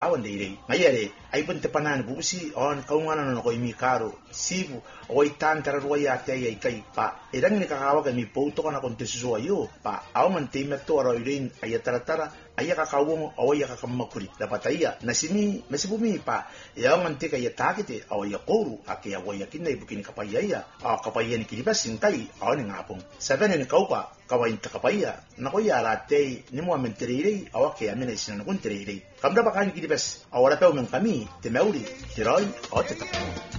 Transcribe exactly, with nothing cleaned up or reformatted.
awan leire ngayare ai pun tepanan busi on kaungana no ko imi karo sibu o itan tara ruaya te ai kai pa irang ni kakawa ka mi pouto kana kontesu ayo pa aw man te meto ro irin ay tara tara ay kakawong o ay kakamakuri dapat iya nasimi masibumi pa ya man te kay takite o ya koru ake away kinay bukin kapayaya a kapaya ni kilibas sintai aw ni ngapong seven ni kaupa kawain takapaya nako ya rate ni mo menterire aw ke amena sinan kun terire kamda bakan kilibas awara pa men kami te meuri hiroi o te